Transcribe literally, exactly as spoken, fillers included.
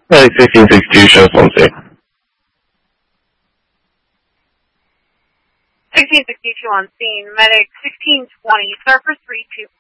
Medic sixteen sixty-two shows one C. sixteen sixty-two on scene. Medic sixteen twenty, surface three two.